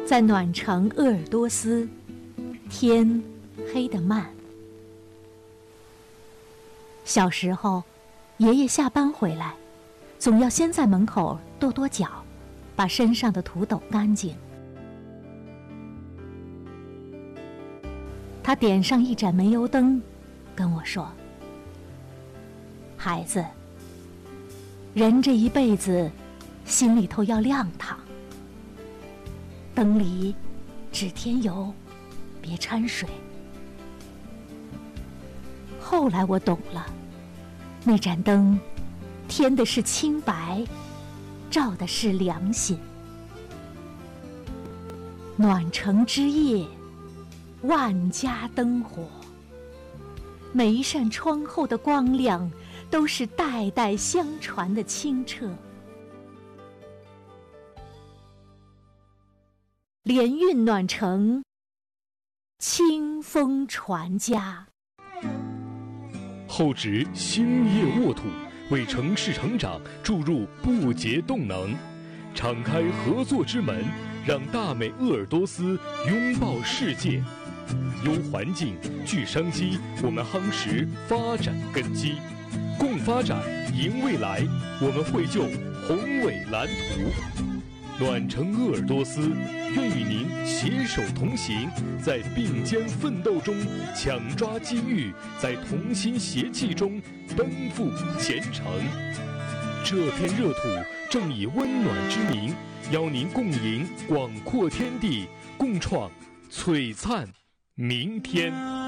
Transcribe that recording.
在暖城鄂尔多斯，天黑得慢。小时候，爷爷下班回来，总要先在门口跺跺脚，把身上的土抖干净。他点上一盏煤油灯，跟我说：“孩子，人这一辈子，心里头要亮堂。灯里只添油，别掺水。”后来我懂了，那盏灯添的是清白，照的是良心。暖城之夜，万家灯火，每一扇窗后的光亮都是代代相传的清澈。联运暖城，清风传家。 厚植兴业沃土，为城市成长注入不竭动能，敞开合作之门，让大美鄂尔多斯拥抱世界。优环境，聚商机，我们夯实发展根基，共发展，赢未来。我们绘就宏伟蓝图。暖城鄂尔多斯愿与您携手同行，在并肩奋斗中抢抓机遇，在同心协气中奔赴前程。这片热土正以温暖之名，邀您共迎广阔天地，共创璀璨明天。